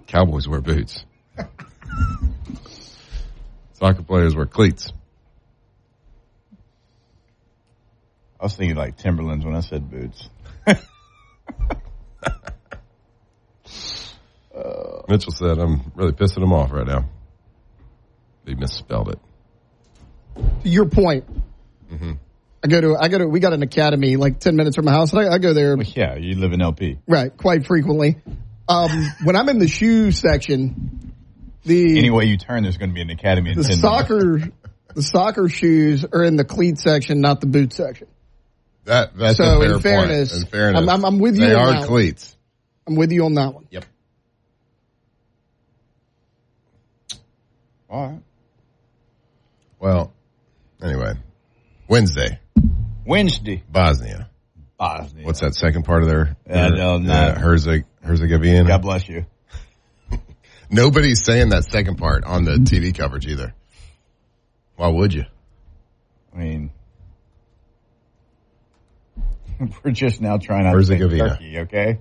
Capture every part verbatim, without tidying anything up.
Cowboys wear boots. Soccer players wear cleats. I was thinking like Timberlands when I said boots. uh, Mitchell said, I'm really pissing him off right now. He misspelled it. To your point. Mm-hmm. I go to, I go to, we got an academy like ten minutes from my house, and I, I go there. Well, yeah, you live in L P. Right, quite frequently. Um, when I'm in the shoe section, the any way you turn, there's going to be an academy in the ten soccer, the soccer shoes are in the cleat section, not the boot section. That that's so a fair in fairness, point. In fairness, I'm, I'm, I'm with you. They on are that cleats. One. I'm with you on that one. Yep. All right. Well, anyway, Wednesday. Wednesday. Bosnia. Bosnia. What's that second part of their? I don't know. Uh, Herzeg, Herzegovina. God bless you. Nobody's saying that second part on the T V coverage either. Why would you? I mean, we're just now trying not to say Turkey, okay?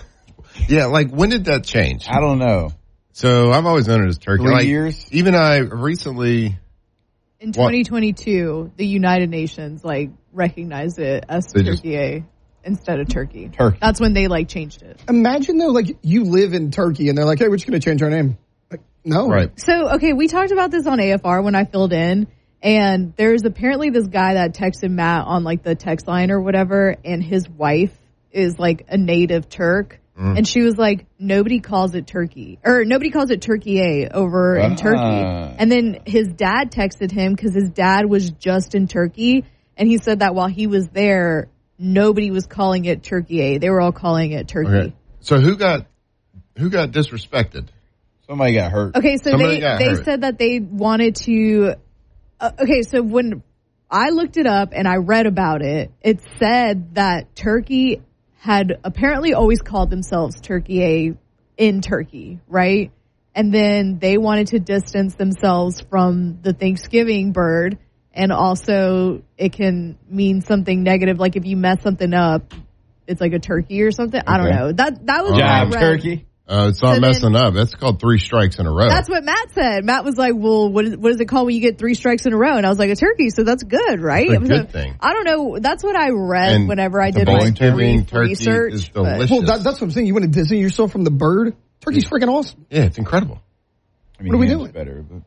Yeah, like when did that change? I don't know. So I've always known it as Turkey. Three like, years? Even I recently. In twenty twenty-two, what? the United Nations like recognized it as they Turkey just, instead of Turkey. Turkey. That's when they like changed it. Imagine though, like you live in Turkey and they're like, "Hey, we're just going to change our name." Like, no, right? So okay, we talked about this on A F R when I filled in, and there's apparently this guy that texted Matt on like the text line or whatever, and his wife is like a native Turk. Mm. And she was like, nobody calls it Turkey. Or nobody calls it Turkey over uh, in Turkey. And then his dad texted him because his dad was just in Turkey. And he said that while he was there, nobody was calling it Turkey. They were all calling it Turkey. Okay. So who got who got disrespected? Somebody got hurt. Okay, so Somebody they, they hurt. said that they wanted to... Uh, okay, so when I looked it up and I read about it, it said that Turkey... had apparently always called themselves Turkey in Turkey, right? And then they wanted to distance themselves from the Thanksgiving bird, and also it can mean something negative, like if you mess something up, it's like a turkey or something. Okay. I don't know. That that was yeah, what I read. Turkey. Uh, it's not so messing then, up. That's called three strikes in a row. That's what Matt said. Matt was like, well, what is, what is it called when you get three strikes in a row? And I was like, a turkey, so that's good, right? It's a was good like, thing. I don't know. That's what I read and whenever I did my brief research. Is delicious. Well, that, that's what I'm saying. You want to distance yourself from the bird? Turkey's yeah. freaking awesome. Yeah, it's incredible. I mean, what are we doing? Better, but...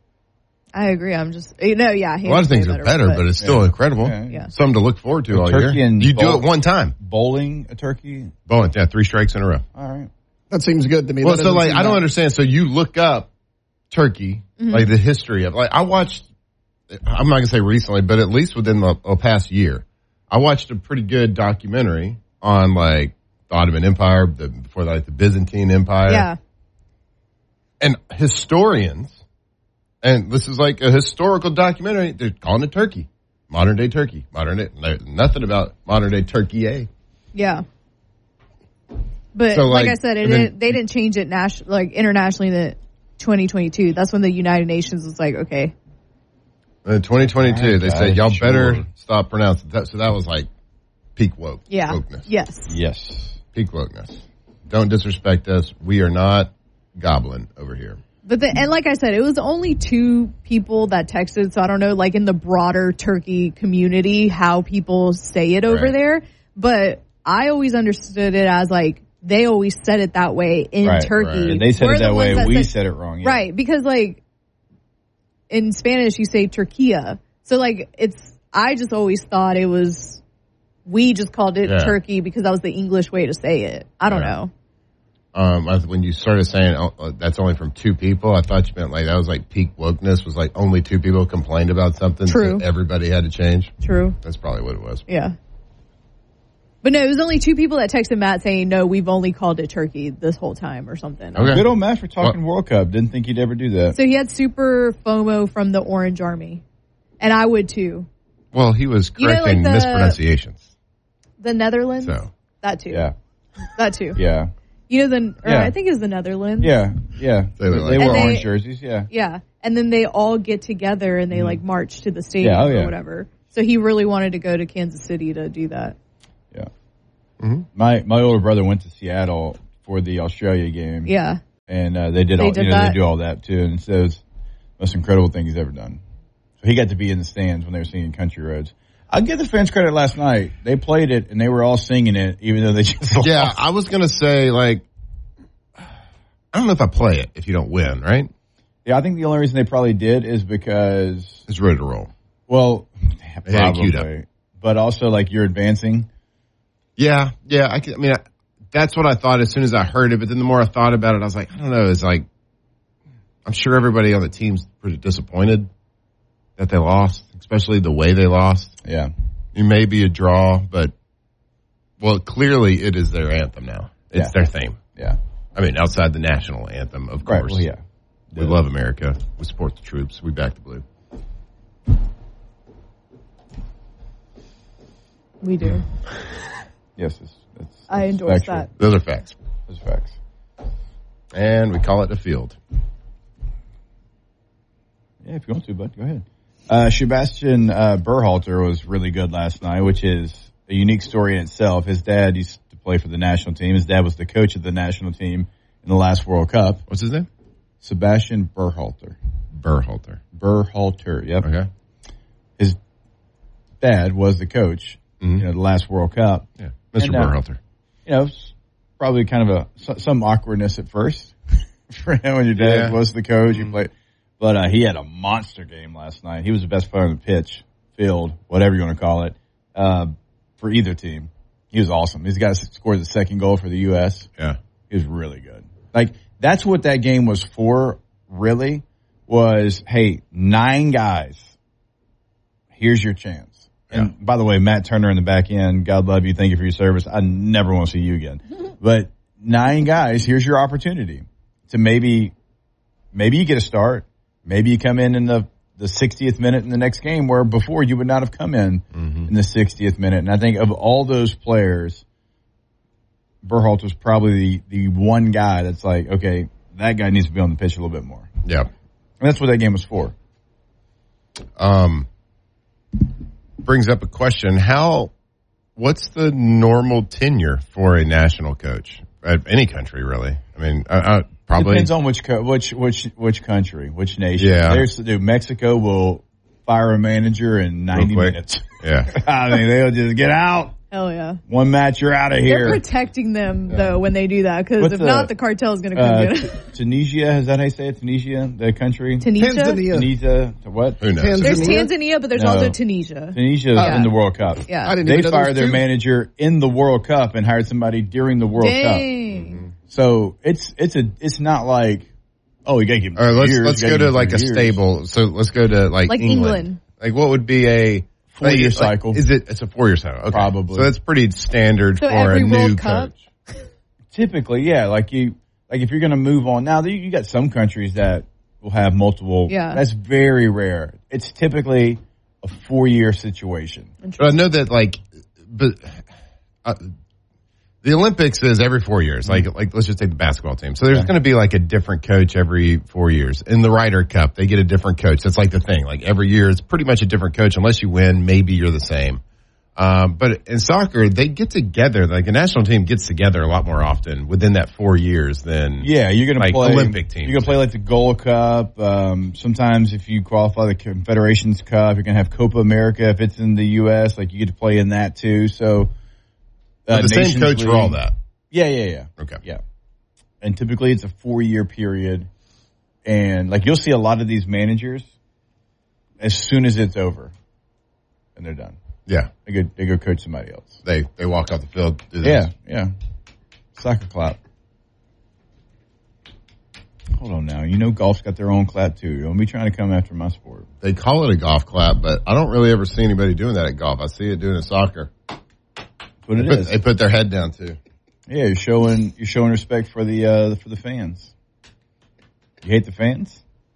I agree. I'm just, you know, yeah. A lot of things better, are better, but, but it's still yeah. incredible. Yeah. yeah. Something to look forward to a all turkey year. And you bowl, do it one time. Bowling a turkey? Bowling, yeah, three strikes in a row. All right. That seems good to me. Well, that so like, I don't bad. understand. So you look up Turkey, mm-hmm. like the history of, like, I watched, I'm not going to say recently, but at least within the, the past year, I watched a pretty good documentary on like the Ottoman Empire, the, before like the Byzantine Empire. Yeah. And historians, and this is like a historical documentary, they're calling it Turkey. Modern day Turkey. Modern day, nothing about modern day Turkey, eh? Yeah. But so like, like I said, it then, didn't, they didn't change it nation, like internationally in the twenty twenty-two. That's when the United Nations was like, okay. In twenty twenty-two, right, they guys, said, y'all sure. better stop pronouncing that. So that was like peak woke. Yeah. Wokeness. Yes. Yes. Peak wokeness. Don't disrespect us. We are not goblin over here. But the, and like I said, it was only two people that texted, so I don't know, like in the broader Turkey community, how people say it over right. there. But I always understood it as like, they always said it that way in right, Turkey. Right. They said We're it that way. That we said, said it wrong. Yeah. Right. Because like in Spanish, you say Turquía. So like it's, I just always thought it was, we just called it yeah. Turkey because that was the English way to say it. I don't yeah. know. Um, I, when you started saying oh, that's only from two people, I thought you meant like that was like peak wokeness was like only two people complained about something. True. So everybody had to change. True. That's probably what it was. Yeah. But no, it was only two people that texted Matt saying, no, we've only called it Turkey this whole time or something. Okay. Good old Matt for talking well, World Cup. Didn't think he'd ever do that. So he had super FOMO from the Orange Army. And I would too. Well, he was correcting you know, like the, mispronunciations. The Netherlands? So. That too. Yeah. That too. Yeah. You know, the, or yeah. I think it was the Netherlands. Yeah, yeah. They, they, like, they wore they, orange jerseys, yeah. Yeah. And then they all get together and they mm. like march to the stadium yeah, oh, yeah. or whatever. So he really wanted to go to Kansas City to do that. Yeah. Mm-hmm. My my older brother went to Seattle for the Australia game. Yeah. and uh, they did They all did you know that? they do all that too, and so it's the most incredible thing he's ever done. So he got to be in the stands when they were singing Country Roads. I'll give the fans credit last night. They played it and they were all singing it, even though they just lost. Yeah, I was gonna say like, I don't know if I play it if you don't win, right? Yeah, I think the only reason they probably did is because It's ready to roll. well, They had it queued up. probably, but also like you're advancing. Yeah, yeah. I, can, I mean, I, that's what I thought as soon as I heard it. But then the more I thought about it, I was like, I don't know. It's like, I'm sure everybody on the team's pretty disappointed that they lost, especially the way they lost. Yeah, It may be a draw, but well, clearly it is their anthem now. It's Yeah. their theme. yeah, I mean, outside the national anthem, of right. course. Well, yeah, We love America. We support the troops. We back the blue. We do. yes, it's, it's, I it's endorse factual. that. Those are facts. Those are facts. And we call it a field. Yeah, if you want to, bud, go ahead. Uh, Sebastian uh, Berhalter was really good last night, which is a unique story in itself. His dad used to play for the national team. His dad was the coach of the national team in the last World Cup. What's his name? Sebastian Berhalter. Berhalter. Berhalter, yep. Okay. His dad was the coach, Mhm. you know, the last World Cup. Yeah. Mister And, uh, Berhalter. You know, it's probably kind of a so- some awkwardness at first for him when your dad Yeah. was the coach. You played, but uh, he had a monster game last night. He was the best player on the pitch, field, whatever you want to call it, uh, for either team. He was awesome. He's got scored the second goal for the U S. Yeah. He was really good. Like that's what that game was for. Really, was hey nine guys. Here's your chance. And by the way, Matt Turner in the back end, God love you. Thank you for your service. I never want to see you again. But nine guys, here's your opportunity to maybe, maybe you get a start. Maybe you come in in the, the sixtieth minute in the next game where before you would not have come in Mm-hmm. in the sixtieth minute. And I think of all those players, Berhalter was probably the, the one guy that's like, okay, that guy needs to be on the pitch a little bit more. Yeah. And that's what that game was for. Um, brings up a question. How, what's the normal tenure for a national coach at any country, really? I mean, I, I probably Depends on which co- which which which country, which nation. Yeah. There's dude, Mexico will fire a manager in ninety quick. minutes. Yeah. I mean, they'll just get out. Hell yeah. One match, you're out of They're here. protecting them, though, when they do that. Because What's if the- not, the cartel is going to come Uh, get T- it. Tunisia, is that how you say it? Tunisia, the country. Tunisia? Tanzania. Tunisia, to what? Who knows? Tanzania. There's Tanzania, but there's No. also Tunisia. Tunisia is Yeah. in the World Cup. Yeah. I didn't They even know there fired was their two. manager in the World Cup and hired somebody during the World Cup. Dang. So it's it's a it's not like oh we got to give him All right, let's years, let's we gotta go give to him like a three years. stable. So let's go to like, Like England. England. Like what would be a Four-year like, cycle. Is it? It's a four year cycle. Okay. Probably. So that's pretty standard So for every a new World Cup? coach. Typically, yeah. Like you, like if you're going to move on now, you, you got some countries that will have multiple. Yeah. That's very rare. It's typically a four-year situation. But I know that like, but uh, the Olympics is every four years. Like, like let's just take the basketball team. So there's Yeah. going to be like a different coach every four years. In the Ryder Cup, they get a different coach. That's like the thing. Like every year, it's pretty much a different coach. Unless you win, maybe you're the same. Um, but in soccer, they get together. Like the national team gets together a lot more often within that four years than Yeah, you're going like to play Olympic teams. You're going to play like the Gold Cup. Um, sometimes if you qualify the Confederations Cup, you're going to have Copa America if it's in the U S. Like you get to play in that too. So uh, But the same Nations coach for all League- that. Yeah, yeah, yeah. Okay. Yeah. And typically it's a four year period. And like you'll see a lot of these managers as soon as it's over and they're done. Yeah. They go, they go coach somebody else. They they walk off the field. Do this. Yeah, yeah. Soccer clap. Hold on now. You know golf's got their own clap too. Don't be trying to come after my sport. They call it a golf clap, but I don't really ever see anybody doing that at golf. I see it doing it soccer. That's what it They put, is. they put their head down too. Yeah, you're showing you're showing respect for the uh for the fans. You hate the fans?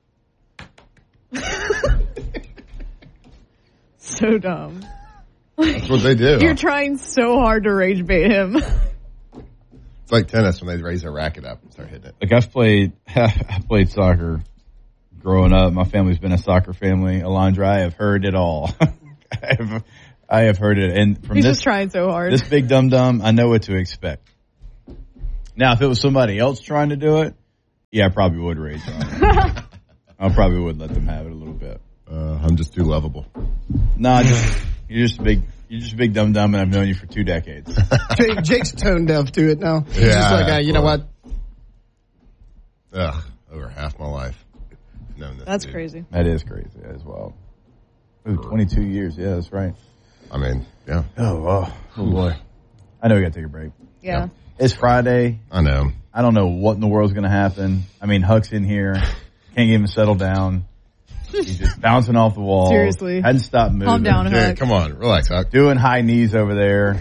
So dumb. That's what they do. You're trying so hard to rage bait him. It's like tennis when they raise their racket up and start hitting it. Like I've played I played soccer growing up. My family's been a soccer family. Alondra, I have heard it all. I have I have heard it, and from He's this just trying so hard. this big dum dum, I know what to expect. Now, if it was somebody else trying to do it, Yeah, I probably would rage on it. I probably would let them have it a little bit. Uh, I'm just too lovable. Nah, just, you're just a big, you're just a big dumb dumb, and I've known you for two decades. Jake, Jake's tone deaf to it now. He's Yeah, just like, uh, you know well, what? Ugh, over half my life. Known this That's dude. crazy. That is crazy as well. Ooh, twenty-two years. Yeah, that's right. I mean, yeah. Oh, wow. Oh, boy. I know we got to take a break. Yeah. It's Friday. I know. I don't know what in the world's going to happen. I mean, Huck's in here. Can't get him settled down. He's just bouncing off the wall. Seriously. Hadn't stopped moving. Calm down, Jay, Huck. come on, relax, Huck. Doing high knees over there.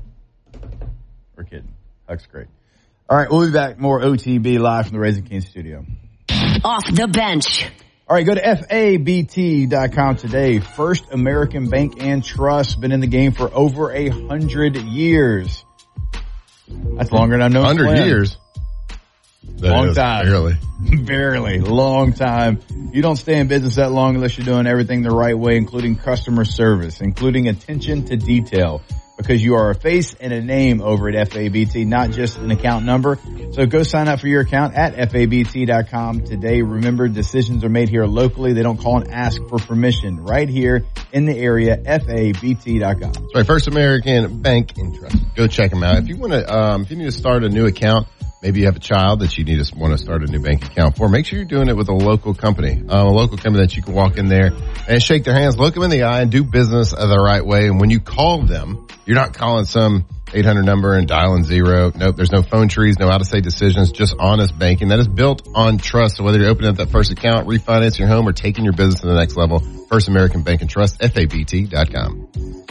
We're kidding. Huck's great. All right, we'll be back. More O T B live from the Raising Cane's studio. Off the bench. All right, go to F A B T dot com today. First American Bank and Trust. Been in the game for over a hundred years. That's longer than I've known. Hundred Glenn. years. That Long is, time. Barely. Barely. Long time. You don't stay in business that long unless you're doing everything the right way, including customer service, including attention to detail, because you are a face and a name over at F A B T, not just an account number. So go sign up for your account at F A B T dot com today. Remember, decisions are made here locally. They don't call and ask for permission. Right here in the area, F A B T dot com. That's right. First American Bank and Trust. Go check them out. If you want to, um, if you need to start a new account, maybe you have a child that you need to want to start a new bank account for. Make sure you're doing it with a local company, um, a local company that you can walk in there and shake their hands, look them in the eye, and do business the right way. And when you call them, you're not calling some eight hundred number and dialing zero. Nope, there's no phone trees, no out-of-state decisions, just honest banking that is built on trust. So whether you're opening up that first account, refinancing your home, or taking your business to the next level, First American Bank and Trust, F A B T dot com.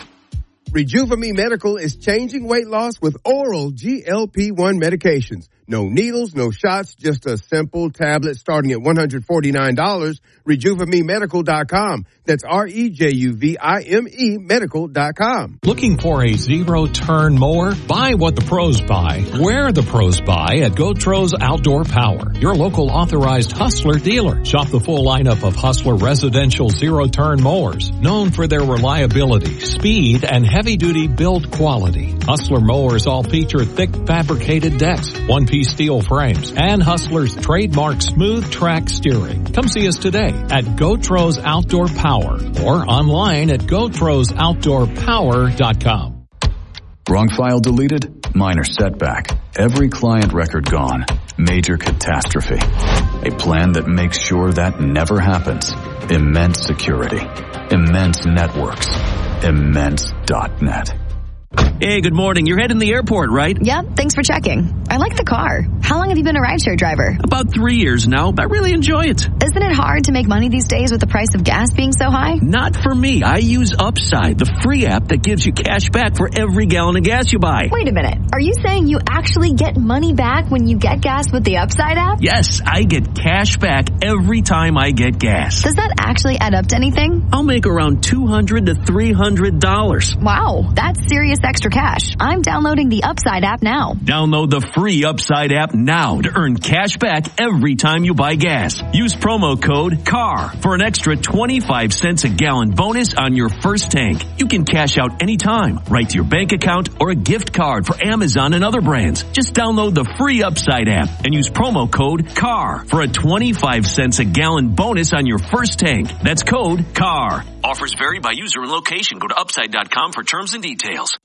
Rejuva-Me Medical is changing weight loss with oral G L P one medications. No needles, no shots, just a simple tablet starting at one hundred forty-nine dollars. Rejuva Me Medical dot com. That's R E J U V I M E Medical dot com. Looking for a zero-turn mower? Buy what the pros buy. Where the pros buy at Gotros Outdoor Power, your local authorized Hustler dealer. Shop the full lineup of Hustler residential zero-turn mowers, known for their reliability, speed, and heavy-duty build quality. Hustler mowers all feature thick fabricated decks, one-piece steel frames, and Hustler's trademark smooth track steering. Come see us today at Gotros Outdoor Power or online at Gotros Outdoor Power dot com. Wrong file deleted? Minor setback. Every client record gone. Major catastrophe. A plan that makes sure that never happens. Immense security. Immense networks. Immense dot net. Hey, good morning. You're heading to the airport, right? Yep, thanks for checking. I like the car. How long have you been a rideshare driver? About three years now, but I really enjoy it. Isn't it hard to make money these days with the price of gas being so high? Not for me. I use Upside, the free app that gives you cash back for every gallon of gas you buy. Wait a minute. Are you saying you actually get money back when you get gas with the Upside app? Yes, I get cash back every time I get gas. Does that actually add up to anything? I'll make around two hundred to three hundred dollars. Wow, that's serious extra cash. I'm downloading the Upside app now. Download the free Upside app now to earn cash back every time you buy gas. Use promo code C A R for an extra twenty-five cents a gallon bonus on your first tank. You can cash out anytime, right to your bank account or a gift card for Amazon and other brands. Just download the free Upside app and use promo code C A R for a twenty-five cents a gallon bonus on your first tank. That's code C A R. Offers vary by user and location. Go to upside dot com for terms and details.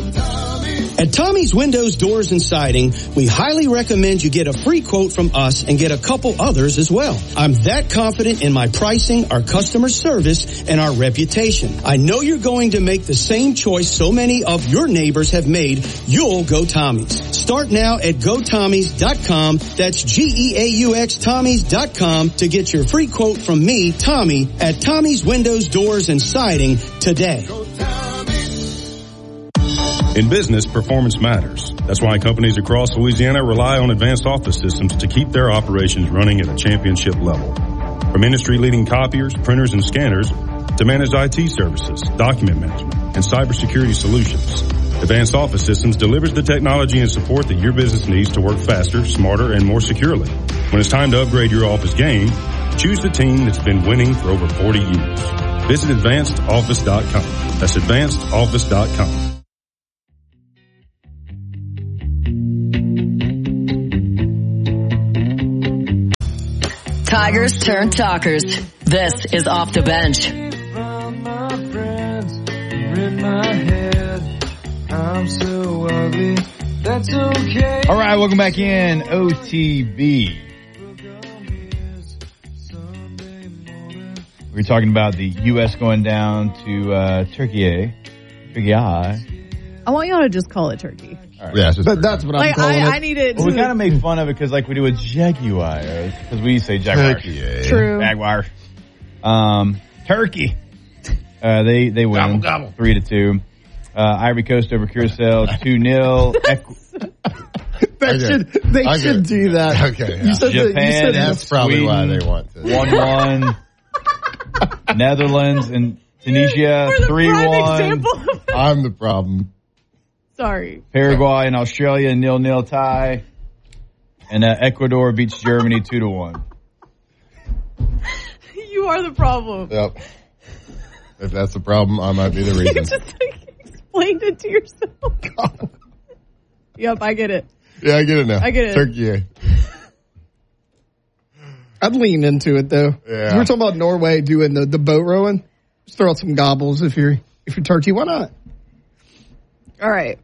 At Tommy's Windows, Doors, and Siding, we highly recommend you get a free quote from us and get a couple others as well. I'm that confident in my pricing, our customer service, and our reputation. I know you're going to make the same choice so many of your neighbors have made. You'll go Tommy's. Start now at go tommys dot com. That's G E A U X Tommys dot com to get your free quote from me, Tommy, at Tommy's Windows, Doors, and Siding today. In business, performance matters. That's why companies across Louisiana rely on Advanced Office Systems to keep their operations running at a championship level. From industry-leading copiers, printers, and scanners to managed I T services, document management, and cybersecurity solutions, Advanced Office Systems delivers the technology and support that your business needs to work faster, smarter, and more securely. When it's time to upgrade your office game, choose the team that's been winning for over forty years. Visit advanced office dot com. That's advanced office dot com. Tigers turn talkers. This is Off the Bench. All right, welcome back in O T B. We're talking about the U S going down to uh, Turkey. Turkey. I want y'all to just call it Turkey. All right. Yeah, it's just But that's what I'm Like calling I, it. I need it. Well, we to- kind of make fun of it because, like, we do with Jaguars because we say Jaguar. Turkey. True. Jaguar. Um, Turkey. Uh, they they win Gobble, gobble. three to two. Uh, Ivory Coast over Curacao two nil. Equ- They Okay. should, they Okay. should do that. Okay, You said that- you Japan, said That's probably why they want to. one one. Netherlands and Tunisia We're the three prime one. example of- I'm the problem. Sorry. Paraguay and Australia nil nil tie. And uh, Ecuador beats Germany two to one. You are the problem. Yep. If that's the problem, I might be the You reason. just like, explained it to yourself. Yep, I get it. Yeah, I get it now. I get it. Turkey. I'd lean into it though. Yeah. We're talking about Norway doing the, the boat rowing. Just throw out some gobbles if you're if you're Turkey. Why not? All right.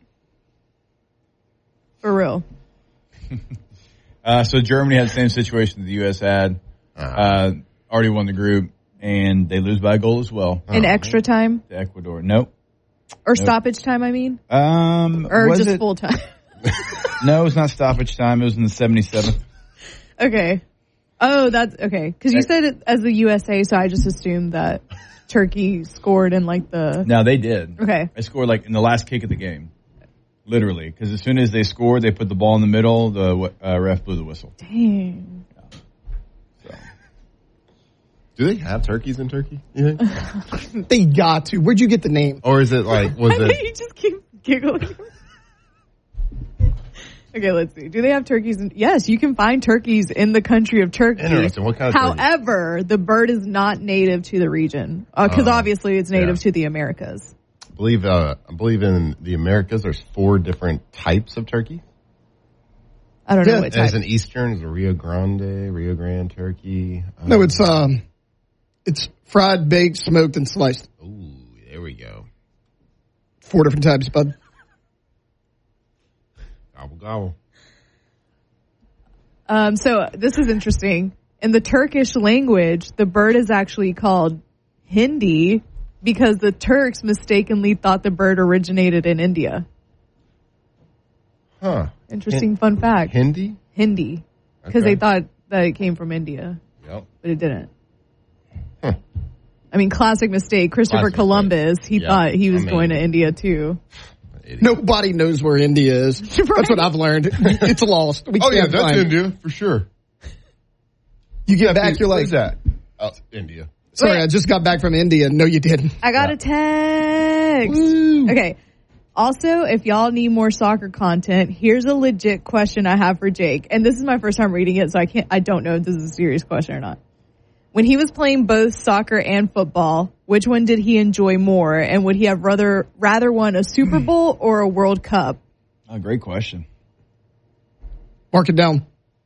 For real. Uh, so Germany had the same situation that the U S had. Uh, already won the group, and they lose by a goal as well. In extra time To Ecuador. Nope. or Nope. stoppage time? I mean, Um, or was just it? full time. No, it's not stoppage time. It was in the seventy-seventh. Okay. Oh, that's okay. Because you said it as the U S A, so I just assumed that Turkey scored in like the. No, they did. Okay. They scored like in the last kick of the game. Literally. Because as soon as they scored, they put the ball in the middle, the uh, ref blew the whistle. Dang. So. Do they have turkeys in Turkey? You think? They got to. Where'd you get the name? Or is it like, was I think it? you just keep giggling. Okay, let's see. Do they have turkeys? In, yes, you can find turkeys in the country of Turkey. Interesting. What kind of turkey? However, the bird is not native to the region because Oh, obviously it's native yeah. to the Americas. I believe, uh, I believe in the Americas, there's four different types of turkey. I don't know Yeah. what As type. an Eastern, there's a Rio Grande, Rio Grande turkey. Um, No, it's um, it's fried, baked, smoked, and sliced. Ooh, there we go. Four different types, bud. Gobble, gobble. Um, so this is interesting. In the Turkish language, the bird is actually called Hindi because the Turks mistakenly thought the bird originated in India. Huh. Interesting Hin- fun fact. Hindi? Hindi. Because Okay. they thought that it came from India, Yep. but it didn't. Huh. I mean, classic mistake. Christopher Classic Columbus, he Yeah. thought he was I mean- going to India too. Idiot. Nobody knows where India is. That's what I've learned. It's lost. We Oh, yeah, can't that's find it. India, for sure. You get back, you're like, Where's that? Oh, India. sorry, Wait. I just got back from India. No, you didn't. I got a text. Okay. Also, if y'all need more soccer content, here's a legit question I have for Jake. And this is my first time reading it, so I can't, I don't know if this is a serious question or not. When he was playing both soccer and football, which one did he enjoy more? And would he have rather, rather won a Super Bowl or a World Cup? Oh, great question. Mark it down.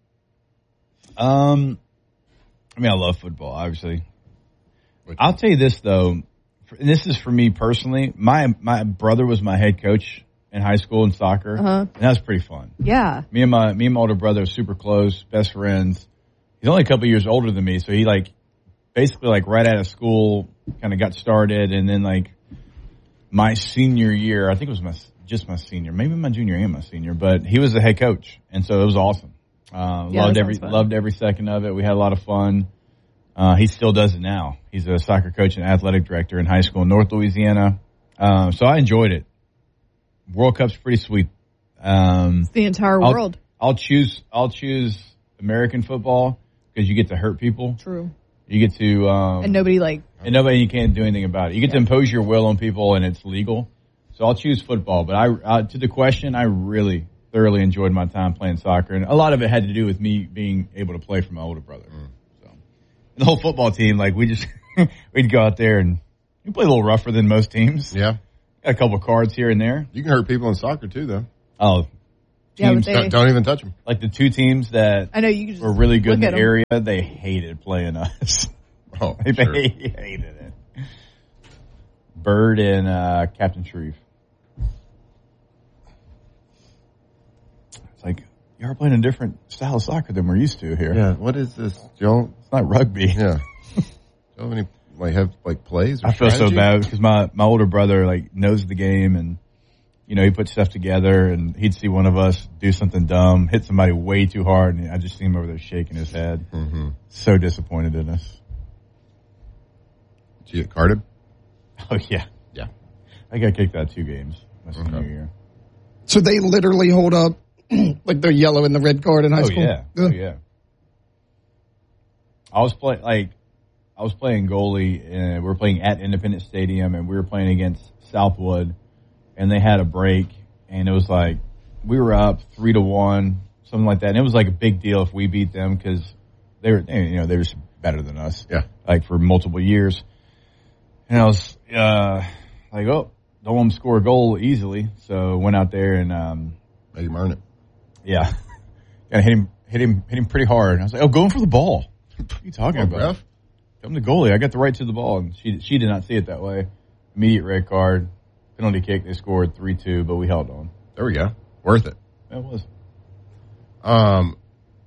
Um, I mean, I love football, obviously. I'll tell you this though, and this is for me personally. My my brother was my head coach in high school in soccer, Uh-huh. and that was pretty fun. Yeah. Me and my me and my older brother are super close, best friends. He's only a couple years older than me, so he like basically like right out of school kind of got started, and then like my senior year, I think it was my just my senior, maybe my junior and my senior, but he was the head coach, and so it was awesome. Uh, Yeah, loved that every sounds fun. loved every second of it. We had a lot of fun. Uh, he still does it now. He's a soccer coach and athletic director in high school in North Louisiana. Um, so I enjoyed it. World Cup's pretty sweet. Um, It's the entire I'll, world. I'll choose. I'll choose American football because you get to hurt people. True. You get to um, And nobody like, and nobody you can't do anything about it. You get to impose your will on people, and it's legal. So I'll choose football. But I, uh, to the question, I really thoroughly enjoyed my time playing soccer, and a lot of it had to do with me being able to play for my older brother. Mm. So and the whole football team, like we just we'd go out there and we play a little rougher than most teams. Yeah. Got a couple cards here and there. You can hurt people in soccer too, though. Oh, Yeah, teams but they- Don't, don't even touch them. like the two teams that I know you can just were really good in look the at 'em. area, they hated playing us. Oh, they sure. hated it. Bird and uh, Captain Shreve. It's like you're playing a different style of soccer than we're used to here. Yeah, what is this? Y'all, It's not rugby. yeah. Do you have any, like, have, like, plays or I feel so strategy? bad because my, my older brother like knows the game and you know he puts stuff together and he'd see one of us do something dumb, hit somebody way too hard, and I just see him over there shaking his head, Mm-hmm. so disappointed in us. Did you get carded? Oh yeah, Yeah. I got kicked out two games my senior Okay. year. So they literally hold up like the yellow and the red card in high Oh school. yeah, oh yeah. I was playing like I was playing goalie, and we were playing at Independence Stadium, and we were playing against Southwood, and they had a break, and it was like we were up three to one, something like that, and it was like a big deal if we beat them because they were, you know, they were just better than us, Yeah. like for multiple years. And I was uh, like, oh, don't want them to score a goal easily, so went out there and um, Made him earn it. yeah, and hit him, hit him, hit him pretty hard. And I was like, oh, going for the ball. What are you talking Come on, about? ref. I'm the goalie. I got the right to the ball, and she she did not see it that way. Immediate red card, penalty kick. They scored three two, but we held on. There we go. Worth it. That was. Um,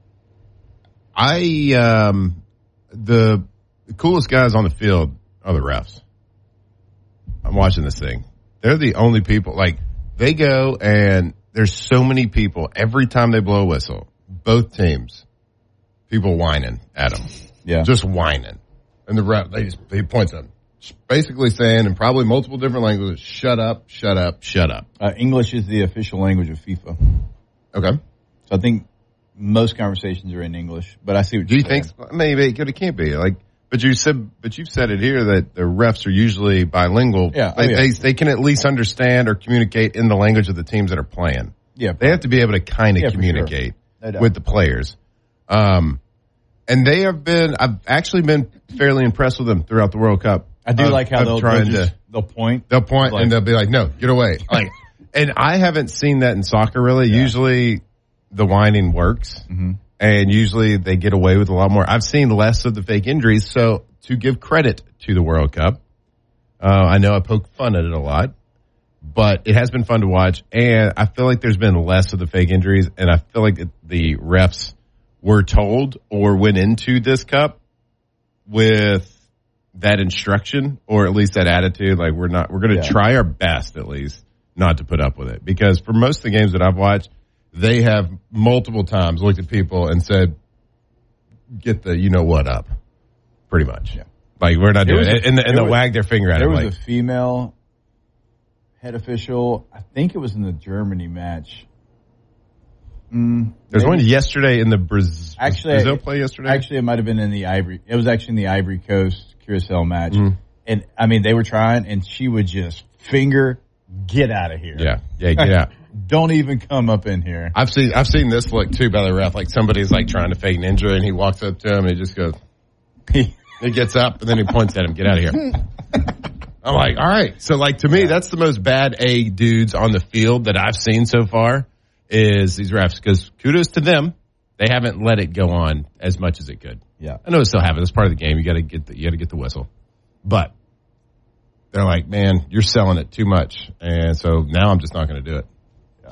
I um, the, the coolest guys on the field are the refs. I'm watching this thing. They're the only people. Like they go and there's so many people every time they blow a whistle. Both teams, people whining at them, Yeah. just whining, and the ref they just he points at them, basically saying in probably multiple different languages, "Shut up, shut up, shut up." Uh, English is the official language of FIFA, Okay. so I think most conversations are in English. But I see what Do you you're think saying. maybe it, could, it can't be like? But you said, but you've said it here that the refs are usually bilingual. Yeah, oh, they, yeah. they they can at least understand or communicate in the language of the teams that are playing. Yeah, They have to be able to kind of Yeah, for communicate sure. No doubt. with the players. Um, and they have been. I've actually been fairly impressed with them throughout the World Cup. I do Of- like how of they'll, they'll trying just to. they'll point. They'll point Like- and they'll be like, "No, get away!" Like, and I haven't seen that in soccer really. Yeah. Usually, the whining works, Mm-hmm. and usually they get away with a lot more. I've seen less of the fake injuries. So to give credit to the World Cup, uh, I know I poke fun at it a lot, but it has been fun to watch, and I feel like there's been less of the fake injuries, and I feel like it, the refs were told or went into this cup with that instruction or at least that attitude, like we're not, we're going to Yeah. try our best at least not to put up with it. Because for most of the games that I've watched, they have multiple times looked at people and said, get the, you know what up, pretty much. Yeah. Like we're not There doing was it. a- And, and there they'll was- wag their finger at There it. was Like, a female head official. I think it was in the Germany match. Mm, there's maybe- one yesterday in the Brazil, Actually, Brazil play yesterday. Actually, it might have been in the Ivory. It was actually in the Ivory Coast Curacao match. Mhm. And I mean, they were trying, and she would just finger, get out of here. yeah. Yeah. Get out. Don't even come up in here. I've seen I've seen this look too by the ref. Like somebody's like trying to fake an injury, and he walks up to him and he just goes. He gets up and then he points at him. Get out of here. I'm like, all right. So like to me, that's the most bad A dudes on the field that I've seen so far is these refs. Because kudos to them, they haven't let it go on as much as it could. Yeah. I know it still happens. It's part of the game. You got to get the, you got to get the whistle, but they're like, man, you're selling it too much, and so now I'm just not going to do it. Yeah.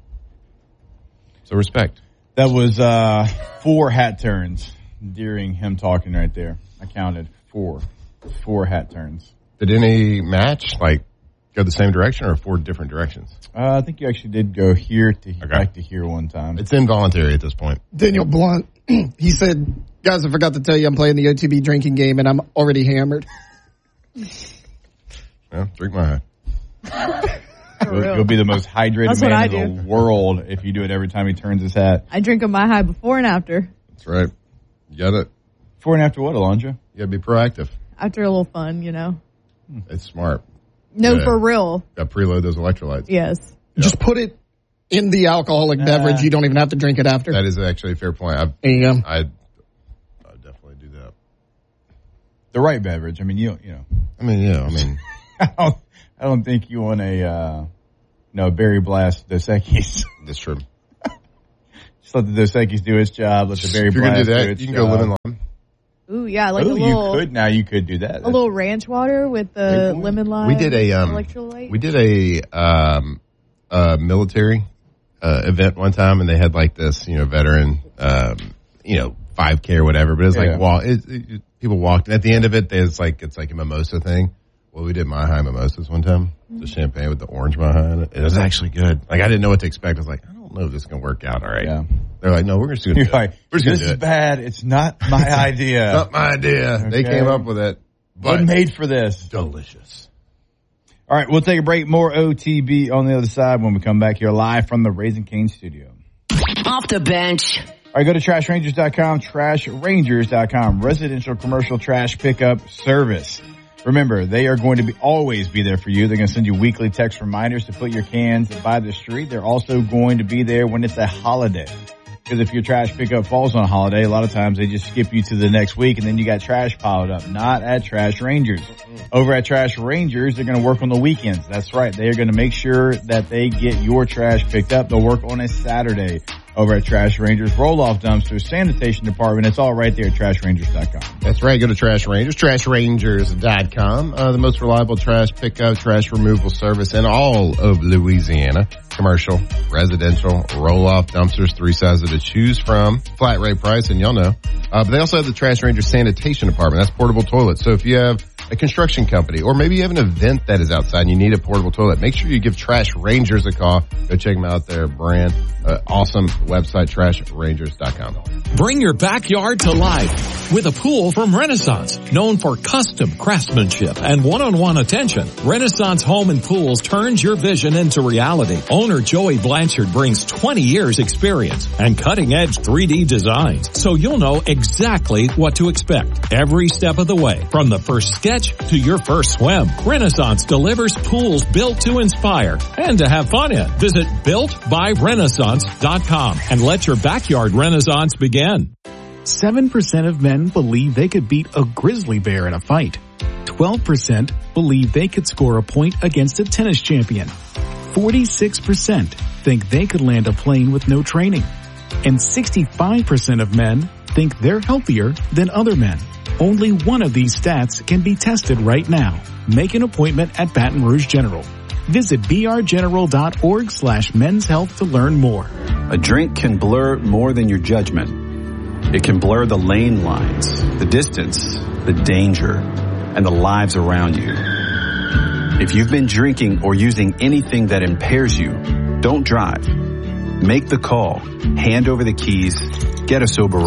So respect. That was uh, four hat turns during him talking right there. I counted four. Four hat turns. Did any match like go the same direction or four different directions? Uh, I think you actually did go here to Okay. back to here one time. It's involuntary at this point. Daniel Blunt, he said, guys, I forgot to tell you I'm playing the O T B drinking game and I'm already hammered. Well, drink my high. You'll, you'll be the most hydrated That's what man I in the world if you do it every time he turns his hat. I drink a Mai High before and after. That's right. You got it. Before and after what, Alondra? You got to be proactive. After a little fun, you know. It's smart. No, Yeah. for real. Got to preload those electrolytes. Yes. Just put it in the alcoholic Nah. beverage. You don't even have to drink it after. That is actually a fair point. I There you go. I I definitely do that. The right beverage. I mean, you you know, I mean, yeah. I mean, I don't, I don't think you want a uh, no Berry Blast Dos Equis. that's true. Just let the Dos Equis do its job. Let the Berry If you're gonna Blast do that, do its you can job. go lemon lime. Ooh, yeah, like Ooh, a little. you could now. You could do that. A little ranch water with the lemon lime. We did a um, electrolyte. we did a um, uh, military uh, event one time, and they had like this, you know, veteran, um, you know, five K or whatever. But it's Yeah. like walk. It, it, people walked, and at the end of it, there's like it's like a mimosa thing. Well, we did Mile High mimosas one time, Mm-hmm. the champagne with the orange Mile High in it. It was actually good. Like I didn't know what to expect. I was like, I don't know if this is gonna work out. All right. Yeah. They're like, no, we're just gonna You're do like, it. We're just this gonna do is it. bad. It's not my idea. Not my idea. They Okay. came up with it. But Wasn't made for this. delicious. All right, we'll take a break. More O T B on the other side when we come back here live from the Raising Cane studio. Off the bench. All right, go to trash rangers dot com, trash rangers dot com, residential commercial trash pickup service. Remember, they are going to be always be there for you. They're going to send you weekly text reminders to put your cans by the street. They're also going to be there when it's a holiday. Because if your trash pickup falls on a holiday, a lot of times they just skip you to the next week and then you got trash piled up. Not at Trash Rangers. Over at Trash Rangers, they're going to work on the weekends. That's right. They are going to make sure that they get your trash picked up. They'll work on a Saturday over at Trash Rangers. Roll-off dumpsters, sanitation department. It's all right there at trash rangers dot com. That's right. Go to Trash Rangers, trash rangers dot com. Uh, the most reliable trash pickup, trash removal service in all of Louisiana. Commercial, residential, roll-off dumpsters, three sizes to choose from. Flat rate price, and y'all know. Uh, but they also have the Trash Rangers sanitation department. That's portable toilets. So if you have a construction company, or maybe you have an event that is outside and you need a portable toilet, make sure you give Trash Rangers a call. Go check them out. Their brand, uh, awesome website, trash rangers dot com. Bring your backyard to life with a pool from Renaissance. Known for custom craftsmanship and one-on-one attention, Renaissance Home and Pools turns your vision into reality. Owner Joey Blanchard brings twenty years experience and cutting-edge three D designs, so you'll know exactly what to expect every step of the way, from the first sketch to your first swim. Renaissance delivers pools built to inspire and to have fun in. Visit built by renaissance dot com and let your backyard renaissance begin. seven percent of men believe they could beat a grizzly bear in a fight. twelve percent believe they could score a point against a tennis champion. forty-six percent think they could land a plane with no training. And sixty-five percent of men think they're healthier than other men. Only one of these stats can be tested right now. Make an appointment at Baton Rouge General. Visit b r general dot org slash men's health to learn more. A drink can blur more than your judgment. It can blur the lane lines, the distance, the danger, and the lives around you. If you've been drinking or using anything that impairs you, don't drive. Make the call, hand over the keys, get a sober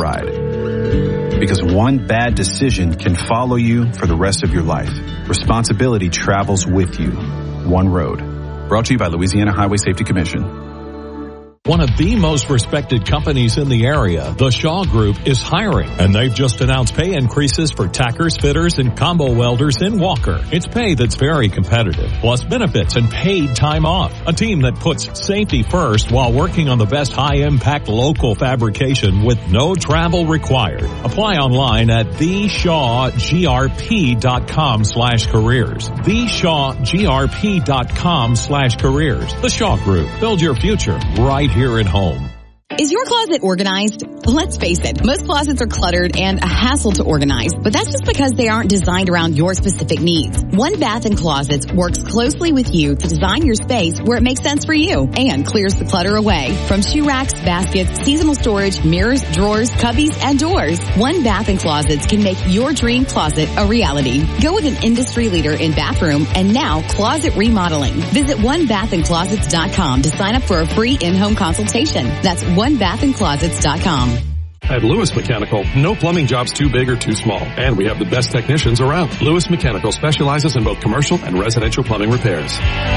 ride. Because one bad decision can follow you for the rest of your life. Responsibility travels with you. One road. Brought to you by Louisiana Highway Safety Commission. One of the most respected companies in the area, the Shaw Group, is hiring, and they've just announced pay increases for tackers, fitters, and combo welders in Walker. It's pay that's very competitive, plus benefits and paid time off. A team that puts safety first while working on the best high-impact local fabrication with no travel required. Apply online at the shaw g r p dot com slash careers. the shaw g r p dot com slash careers. The Shaw Group. Build your future right here at home. Is your closet organized? Let's face it, most closets are cluttered and a hassle to organize, but that's just because they aren't designed around your specific needs. One Bath and Closets works closely with you to design your space where it makes sense for you and clears the clutter away. From shoe racks, baskets, seasonal storage, mirrors, drawers, cubbies, and doors, One Bath and Closets can make your dream closet a reality. Go with an industry leader in bathroom and now closet remodeling. Visit one bath and closets dot com to sign up for a free in-home consultation. That's one bath and closets dot com. At Lewis Mechanical, no plumbing job's too big or too small, and we have the best technicians around. Lewis Mechanical specializes in both commercial and residential plumbing repairs.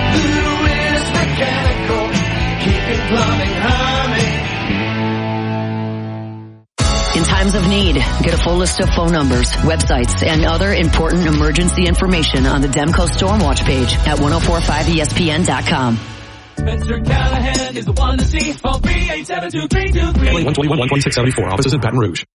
Lewis Mechanical, keeping plumbing humming. In times of need, get a full list of phone numbers, websites, and other important emergency information on the Demco Stormwatch page at ten forty-five E S P N dot com. Spencer Callahan is the one to see. Phone three eight seven two three two three. one twenty-one, one twenty-six seventy-four. Offices in Baton Rouge.